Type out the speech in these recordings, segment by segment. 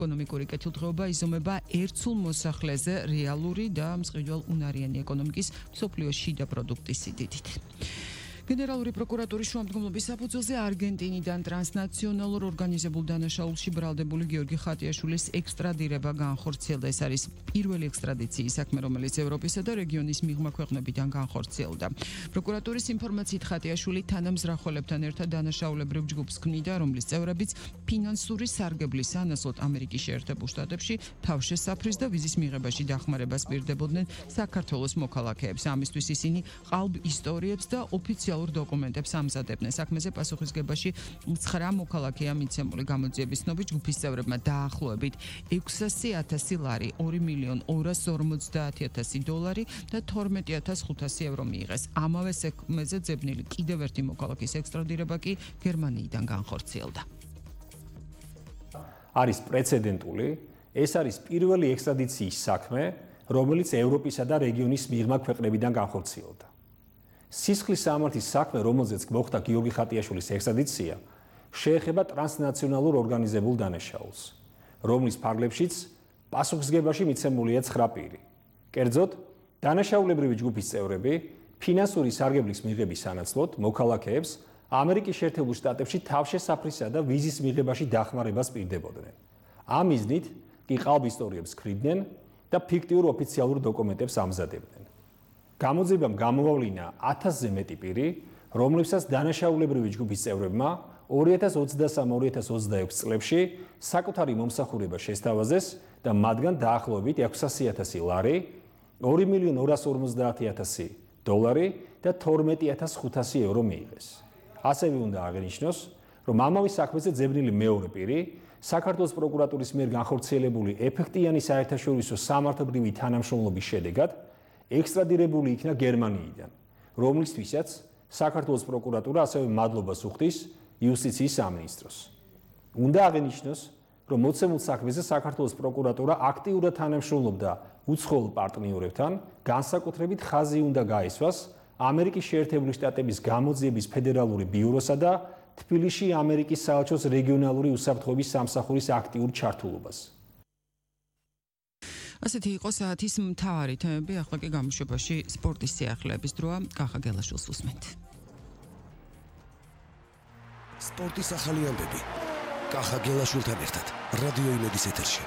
ეკონომიკური კეთილდღეობა იზომება ერთსულ მოსახლეზე რეალური და მსყიდველ უნარიანი ეკონომიკის მსოფლიოს შიდა პროდუქტის სიდიდით. გენერალური პროკურატურის შუამდგომლობის საფუძველზე არგენტინიდან ტრანსნაციონალურ ორგანიზებულ დანაშაულში ბრალდებული გიორგი ხატიაშვილის ექსტრადირება განხორციელდა. ეს არის პირველი ექსტრადიციის საქმე, რომელიც ევროპისა და რეგიონის მიღმა ქვეყნებიდან განხორციელდა. პროკურატურის ინფორმაციით ხატიაშვილი თანამზრახველებთან ერთად დანაშაულებრივ ჯგუფს ქმნიდა, რომლის წევრებიც ფინანსური სარგებლის სანაცვლოდ ამერიკის შეერთებულ შტატებში თავშესაფრის და ვიზის მიღებაში დახმარებას პირდებოდნენ საქართველოს მოქალაქეებს. ამისთვის ისინი ყალბ ისტორიებს და ოფიციალურ დოკუმენტებს ამზადებდნენ. საქმეზე პასუხისგებაში 9 მოქალაქეა მიცემული. გამოძიების ცნობით ჯგუფის წევრებმა დაახლოებით 600,000 ლარი, 2,250,000 დოლარი და 12,500 евро მიიღეს. ამავე საქმეზე ძებნილი კიდევ ერთი მოქალაქის ექსტრადირება კი გერმანიიდან განხორციელდა. არის პრეცედენტული, ეს არის პირველი ექსტრადიციის საქმე, რომელიც ევროპისა და რეგიონის მიღმა ქვეყნებიდან განხორციელდა. სისხლის სამართლის საქმე, რომელზეც მოხდა გიორგი ხატიაშვილის ექსტრადიცია, შეეხება ტრანსნაციონალურ ორგანიზებულ დანაშაულს, რომლის ფარგლებშიც პასუხისგებაში მიცემულია 9 პირი. კერძოდ, დანაშაულებრივი ჯგუფის წევრები ფინანსური სარგებლის მიღების სანაცვლოდ მოქალაქეებს ამერიკის შეერთებულ შტატებში თავშესაფრისა და ვიზის მიღებაში დახმარებას პირდებოდნენ. ამ მიზნით კი ყალბ ისტორიებს ქრიდნენ და ფიქტიურ ოფიციალურ დოკუმენტებს ამზადებდნენ. გამოძიებამ გამოვავლინა 1000-ზე მეტი პირი, რომლებსაც დანაშაულებრივი ჯგუფის წევრებმა 2023-2026 წლებში საკუთარი მომსახურება შესთავაზეს და მათგან დაახლოებით 600,000 ლარი, 2,250,000 დოლარი და 12,500 евро მიიღეს. ასევე უნდა აღინიშნოს, რომ ამავე საქმეზე ძებნილი მეორე პირი საქართველოს პროკურატურის მიერ განხორციელებული ეფექტიანი საერთაშორისო სამართლებრივი თანამშრომლობის შედეგად ექსტრადირებული იქნა გერმანიიდან, რომლისთვისაც საქართველოს პროკურატურა ასევე მადლობას უხდის იუსტიციის სამინისტროს. უნდა აღინიშნოს, რომ მოცემულ საქმეზე საქართველოს პროკურატურა აქტიურად თანამშრომლობდა უცხოელ პარტნიორებთან, განსაკუთრებით ხაზი უნდა გაესვას ამერიკის შეერთებული შტატების გამოძიების ფედერალური ბიუროსა და თბილისში ამერიკის საელჩოს რეგიონალური უსაფრთხოების სამსახურის აქტიურ ჩართულობას. ასეთი იყო საათის მთავარი თემები, ახლა კი გამოშვებაში სპორტის სიახლეების დროა. კახა გელაშვილს უსმენთ. სპორტის ახალი ამბები. კახა გელაშვილთან ერთად რადიო იმედის ეთერში.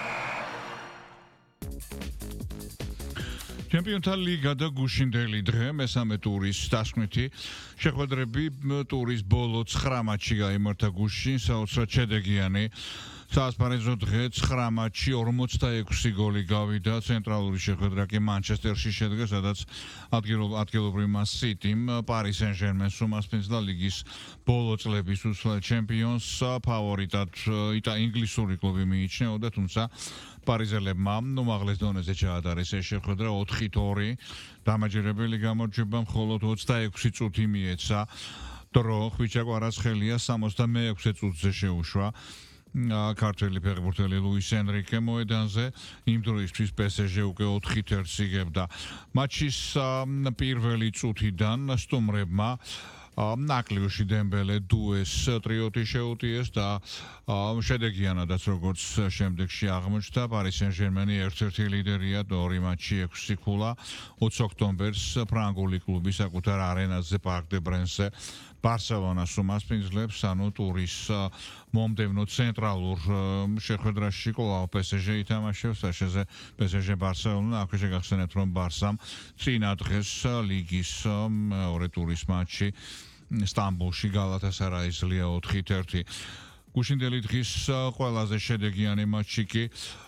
ჩემპიონთა ლიგა და გუშინდელი დღე მესამე ტურის დასკვნითი შეხვედრები ტურის ბოლო 9 მატჩი გაიმართა გუშინ, საოცრად შედეგიანი საასპარეზო დღე 9 მატჩი 46 გოლი გავიდა. ცენტრალური შეხვედრა კი მანჩესტერში შედგა, სადაც ადგილობრივ სიტიმ პარი სენ-ჟერმენს უმასპინძლა ლიგის ბოლო წლების უსვლელ ჩემპიონს ფავორიტად ინგლისური კლუბი მიიჩნეოდა, თუმცა პარიზელებმა უმაღლეს დონეზე ჩაატარეს ეს შეხვედრა 4-2 დამაჯერებელი გამარჯვება მხოლოდ 26 წუთი მიეცა. დრო ხვიჩა კვარაცხელია 66 წუთზე შეუშვა ქართველი ფეხბურთელი ლუის ენრიკე მოედანზე. იმ დროისთვის PSG უკვე 4-1 იგებდა. მატჩის პირველი წუთიდან სტუმრებმა ნაკლიუში დემბელე დუეს ტრიოტი შეუტიეს და შედეგიანადაც როგორც შემდეგში აღმოჩნდა, პარი სენ-ჟერმენი ერთ-ერთი ლიდერია 2 მატჩი 6 ქულა. 20 ოქტომბერს ფრანგული კლუბი საკუთარ არენაზე პარკ დე ბრენსზე ბარსელონას უმასპინძლებს, ანუ ტურის მომდევნო ცენტრალურ შეხვედრაში კვლავ PSG ითამაშებს, საშეზე PSG ბარსელონა. აქვე შეგახსენებთ, რომ ბარსამ წინა დღეს ლიგის მეორე ტურის მატჩი სტამბოლში გალათასარაისლია 4-1. გუშინდელი დღის ყველაზე შედეგიანი მატჩი კი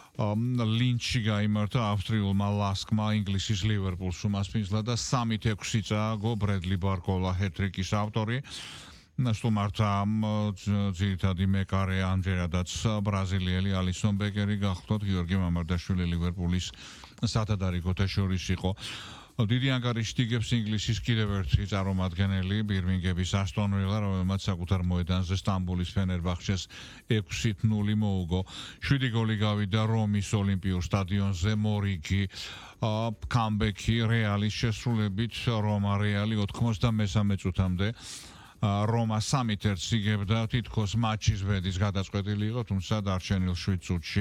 ლინჩი გაიმართა ავსტრიულმა ლასკმა ინგლისის ლივერპულს უმასპინძლა და 3-6 წააგო ბრედლი ბარკოლა ჰეტრიკის ავტორი. სტუმართა ძირითადი მეკარე ამჯერადაც ბრაზილიელი ალისონ ბეკერი გახლდათ. გიორგი მამარდაშვილი ლივერპულის სათადარიგოთა შორის იყო. დიდი ანგარიშით იგებს ინგლისის კიდევ ერთი წარმომადგენელი ბირმინგემის ასტონ ვილა, რომელმაც საკუთარ მოედანზე სტამბოლის ფენერბახჩეს 6-0 მოუგო. 7 გოლი გავიდა რომის ოლიმპიურ სტადიონზე, მორიგი კამბექი რეალის შესრულებით. რომა რეალი 93 წუთამდე რომა 3-1 იგებდა, თითქოს მატჩის ბედის გადაწყვეტილი იყო, თუმცა დარჩენილ 7 წუთში